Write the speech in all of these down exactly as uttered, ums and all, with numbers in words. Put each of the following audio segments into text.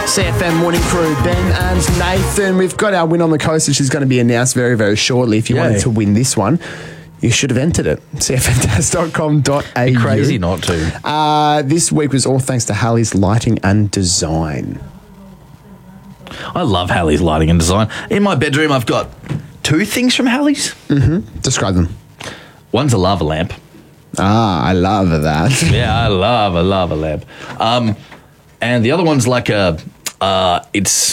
C F M Morning Crew, Ben and Nathan. We've got our win on the coast, which is going to be announced very, very shortly. If you Yay. wanted to win this one, you should have entered it. C F M taz dot com dot a u. Crazy not to. Uh, this week was all thanks to Halley's Lighting and Design. I love Halley's Lighting and Design. In my bedroom, I've got two things from Halley's. Mm-hmm. Describe them. One's a lava lamp. Ah, I love that. Yeah, I love a lava lamp. Um, and the other one's like a, uh, it's,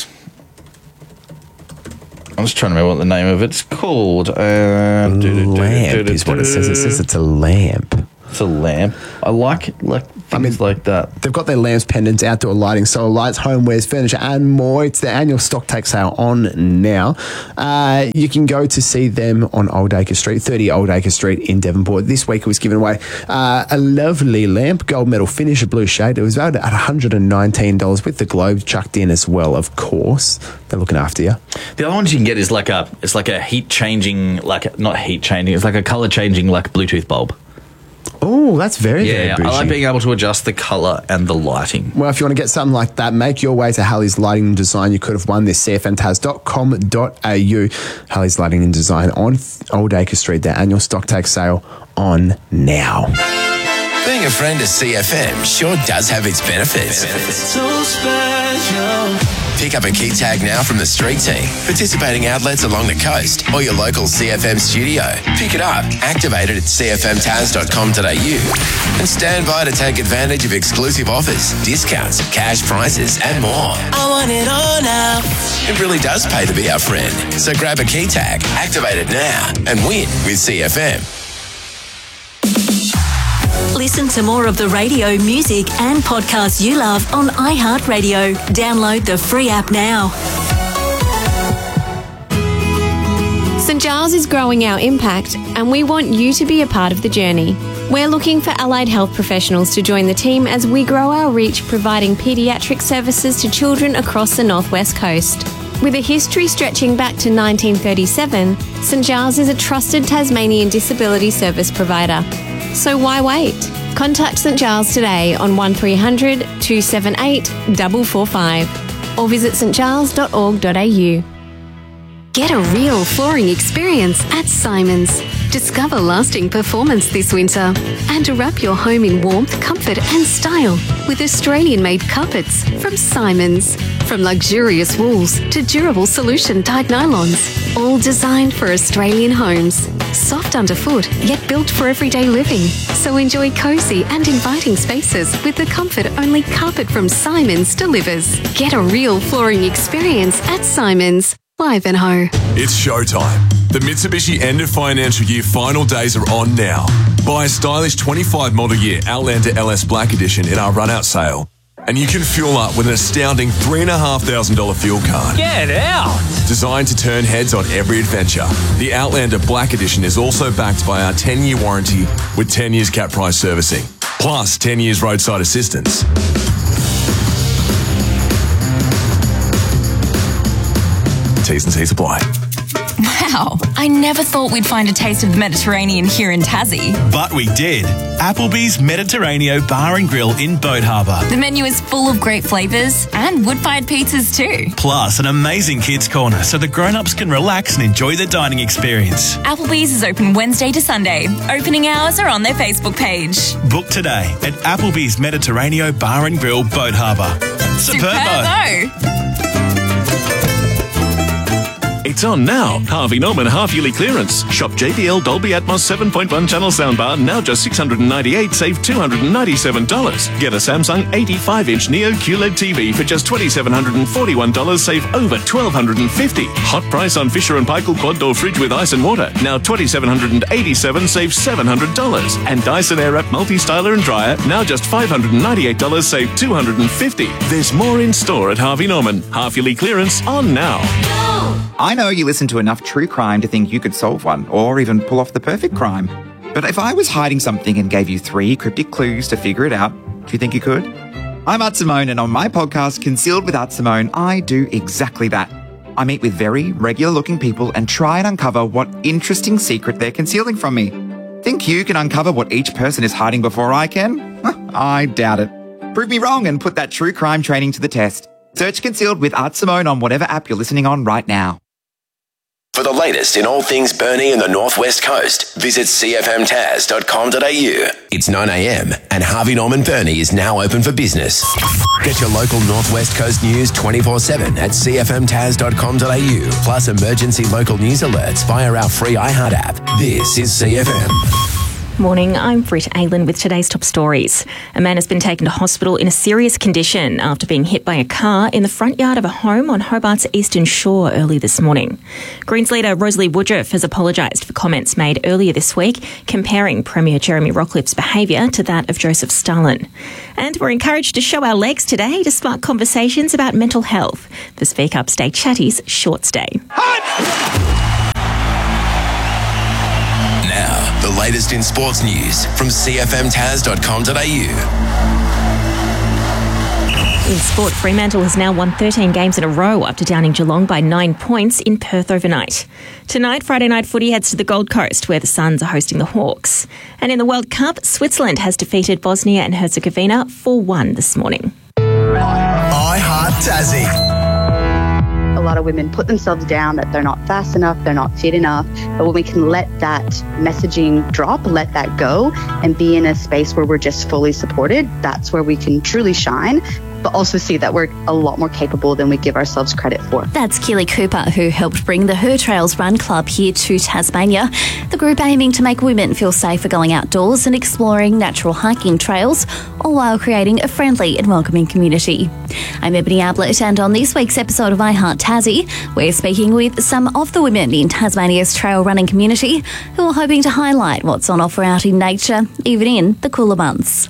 I'm just trying to remember what the name of it's called. Uh, Lamp is what it says. It says it's a lamp. It's a lamp. I like it, like things I mean, like that. They've got their lamps, pendants, outdoor lighting, solar lights, homewares, furniture, and more. It's their annual stock take sale on now. Uh, you can go to see them on Old Acre Street, thirty Old Acre Street in Devonport. This week it was given away uh, a lovely lamp, gold metal finish, a blue shade. It was valued at one hundred nineteen dollars with the globe chucked in as well, of course. They're looking after you. The other ones you can get is like a, it's like a heat changing, like not heat changing, it's like a colour changing like Bluetooth bulb. Oh, that's very, yeah, very bougie. I like being able to adjust the colour and the lighting. Well, if you want to get something like that, make your way to Halley's Lighting and Design. You could have won this, C F M taz dot com dot a u. Halley's Lighting and Design on Old Acre Street, their annual stock take sale on now. Being a friend of C F M sure does have its benefits. So special. Pick up a key tag now from the street team, participating outlets along the coast, or your local C F M studio. Pick it up, activate it at C F M taz dot com dot a u, and stand by to take advantage of exclusive offers, discounts, cash prizes, and more. I want it all now. It really does pay to be our friend. So grab a key tag, activate it now, and win with C F M. Listen to more of the radio, music and podcasts you love on iHeartRadio. Download the free app now. St Giles is growing our impact and we want you to be a part of the journey. We're looking for allied health professionals to join the team as we grow our reach, providing paediatric services to children across the Northwest Coast. With a history stretching back to nineteen thirty-seven, St Giles is a trusted Tasmanian disability service provider. So why wait? Contact St Giles today on one three hundred, two seven eight, four four five or visit st giles dot org dot a u. Get a real flooring experience at Simons. Discover lasting performance this winter and wrap your home in warmth, comfort and style with Australian-made carpets from Simons. From luxurious wools to durable solution-dyed nylons, all designed for Australian homes. Soft underfoot, yet built for everyday living. So enjoy cosy and inviting spaces with the comfort only carpet from Simons delivers. Get a real flooring experience at Simons. Ivanhoe. It's showtime. The Mitsubishi end of financial year final days are on now. Buy a stylish twenty-five model year Outlander L S Black Edition in our run-out sale. And you can fuel up with an astounding three thousand five hundred dollars fuel card. Get out! Designed to turn heads on every adventure, the Outlander Black Edition is also backed by our ten-year warranty with ten years cap price servicing, plus ten years roadside assistance. T's and C's apply. Wow, I never thought we'd find a taste of the Mediterranean here in Tassie. But we did. Applebee's Mediterraneo Bar and Grill in Boat Harbour. The menu is full of great flavours and wood-fired pizzas too. Plus an amazing kids' corner so the grown-ups can relax and enjoy the dining experience. Applebee's is open Wednesday to Sunday. Opening hours are on their Facebook page. Book today at Applebee's Mediterraneo Bar and Grill, Boat Harbour. Superbo! Superbo! It's on now. Harvey Norman half-yearly clearance. Shop J B L Dolby Atmos seven point one channel soundbar, now just six hundred ninety-eight dollars, save two hundred ninety-seven dollars. Get a Samsung eighty-five inch Neo Q L E D T V for just two thousand seven hundred forty-one dollars, save over one thousand two hundred fifty dollars. Hot price on Fisher and Paykel quad door fridge with ice and water, now two thousand seven hundred eighty-seven dollars, save seven hundred dollars. And Dyson Airwrap multi-styler and dryer, now just five hundred ninety-eight dollars, save two hundred fifty dollars. There's more in store at Harvey Norman. Half-yearly clearance on now. I know you listen to enough true crime to think you could solve one, or even pull off the perfect crime. But if I was hiding something and gave you three cryptic clues to figure it out, do you think you could? I'm Art Simone, and on my podcast, Concealed with Art Simone, I do exactly that. I meet with very regular-looking people and try and uncover what interesting secret they're concealing from me. Think you can uncover what each person is hiding before I can? I doubt it. Prove me wrong and put that true crime training to the test. Search Concealed with Art Simone on whatever app you're listening on right now. For the latest in all things Burnie and the Northwest Coast, visit c f m taz dot com dot a u. It's nine a m and Harvey Norman Burnie is now open for business. Get your local Northwest Coast news twenty-four seven at c f m taz dot com dot a u, plus emergency local news alerts via our free iHeart app. This is C F M. Morning, I'm Britt Aylan with today's top stories. A man has been taken to hospital in a serious condition after being hit by a car in the front yard of a home on Hobart's Eastern Shore early this morning. Greens leader Rosalie Woodruff has apologised for comments made earlier this week comparing Premier Jeremy Rockliff's behaviour to that of Joseph Stalin. And we're encouraged to show our legs today to spark conversations about mental health. The Speak Up Stay Chatty's short stay. Now, the latest in sports news from c f m taz dot com dot a u. In sport, Fremantle has now won thirteen games in a row after downing Geelong by nine points in Perth overnight. Tonight, Friday Night Footy heads to the Gold Coast, where the Suns are hosting the Hawks. And in the World Cup, Switzerland has defeated Bosnia and Herzegovina four one this morning. I Heart Tassie. A lot of women put themselves down that they're not fast enough, they're not fit enough. But when we can let that messaging drop, let that go, and be in a space where we're just fully supported, that's where we can truly shine, but also see that we're a lot more capable than we give ourselves credit for. That's Keely Cooper, who helped bring the Her Trails Run Club here to Tasmania. The group aiming to make women feel safer going outdoors and exploring natural hiking trails, all while creating a friendly and welcoming community. I'm Ebony Ablett, and on this week's episode of iHeart Tassie, we're speaking with some of the women in Tasmania's trail running community who are hoping to highlight what's on offer out in nature, even in the cooler months.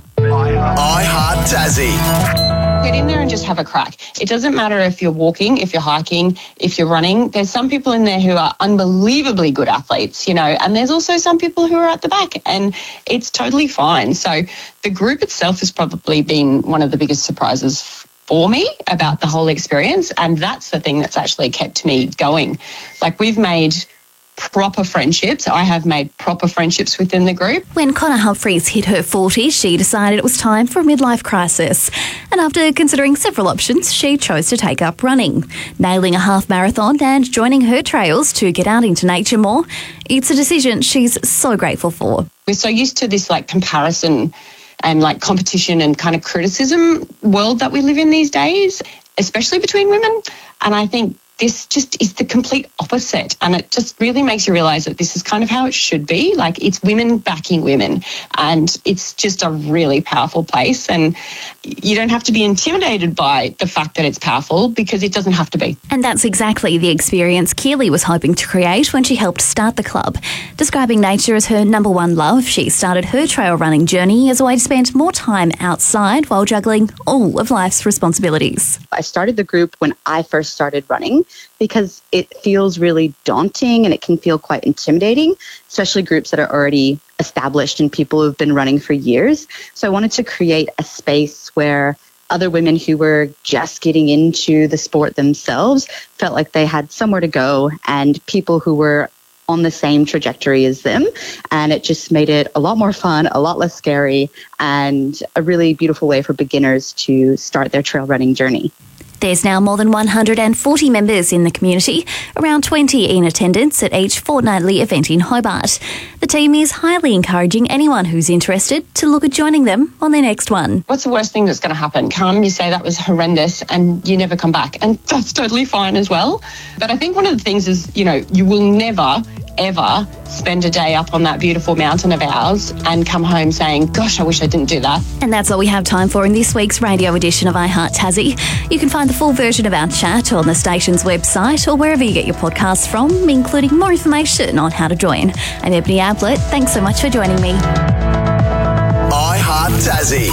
iHeart Tassie. Get in there and just have a crack. It doesn't matter if you're walking, if you're hiking, if you're running. There's some people in there who are unbelievably good athletes, you know, and there's also some people who are at the back, and it's totally fine. So the group itself has probably been one of the biggest surprises for me about the whole experience, and that's the thing that's actually kept me going. Like, we've made proper friendships. I have made proper friendships within the group. When Connor Humphreys hit her forties, she decided it was time for a midlife crisis. And after considering several options, she chose to take up running. Nailing a half marathon and joining Her Trails to get out into nature more, it's a decision she's so grateful for. We're so used to this like comparison and like competition and kind of criticism world that we live in these days, especially between women. And I think this just is the complete opposite. And it just really makes you realise that this is kind of how it should be. Like, it's women backing women. And it's just a really powerful place. And you don't have to be intimidated by the fact that it's powerful, because it doesn't have to be. And that's exactly the experience Keely was hoping to create when she helped start the club. Describing nature as her number one love, she started her trail running journey as a way to spend more time outside while juggling all of life's responsibilities. I started the group when I first started running, because it feels really daunting and it can feel quite intimidating, especially groups that are already established and people who've been running for years. So I wanted to create a space where other women who were just getting into the sport themselves felt like they had somewhere to go, and people who were on the same trajectory as them. And it just made it a lot more fun, a lot less scary, and a really beautiful way for beginners to start their trail running journey. There's now more than one hundred forty members in the community, around twenty in attendance at each fortnightly event in Hobart. The team is highly encouraging anyone who's interested to look at joining them on their next one. What's the worst thing that's going to happen? Come, you say that was horrendous and you never come back, and that's totally fine as well. But I think one of the things is, you know, you will never, ever spend a day up on that beautiful mountain of ours and come home saying, gosh, I wish I didn't do that. And that's all we have time for in this week's radio edition of iHeart Tassie. You can find the full version of our chat on the station's website or wherever you get your podcasts from, including more information on how to join. I'm Ebony Ablett. Thanks so much for joining me. iHeart Tassie.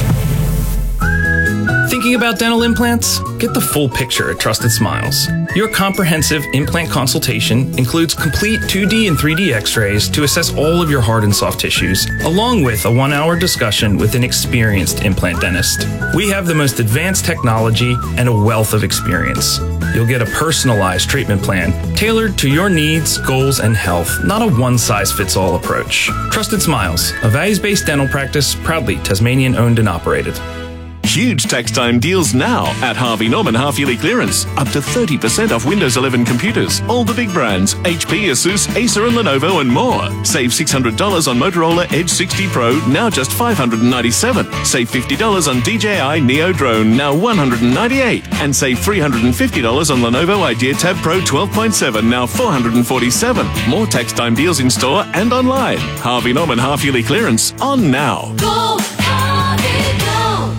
Thinking about dental implants? Get the full picture at Trusted Smiles. Your comprehensive implant consultation includes complete two D and three D x-rays to assess all of your hard and soft tissues, along with a one-hour discussion with an experienced implant dentist. We have the most advanced technology and a wealth of experience. You'll get a personalized treatment plan tailored to your needs, goals, and health, not a one-size-fits-all approach. Trusted Smiles, a values-based dental practice proudly Tasmanian-owned and operated. Huge tax time deals now at Harvey Norman half-yearly clearance. Up to thirty percent off Windows eleven computers. All the big brands, H P, Asus, Acer and Lenovo and more. Save six hundred dollars on Motorola Edge sixty Pro, now just five hundred ninety-seven dollars. Save fifty dollars on D J I Neo Drone, now one hundred ninety-eight dollars. And save three hundred fifty dollars on Lenovo Idea Tab Pro twelve point seven, now four hundred forty-seven dollars. More tax time deals in store and online. Harvey Norman half-yearly clearance on now. Go, Harvey, go.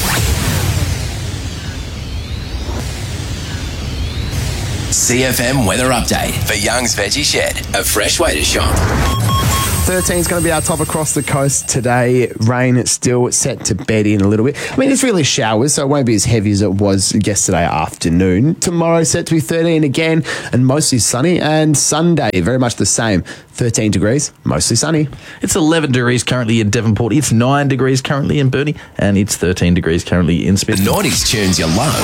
C F M weather update for Young's Veggie Shed, a fresh way to shop. thirteen is going to be our top across the coast today. Rain still set to bed in a little bit. I mean, it's really showers, so it won't be as heavy as it was yesterday afternoon. Tomorrow set to be thirteen again and mostly sunny. And Sunday, very much the same. thirteen degrees, mostly sunny. It's eleven degrees currently in Devonport. It's nine degrees currently in Burnie. And it's thirteen degrees currently in Smith. The noughties tunes you love.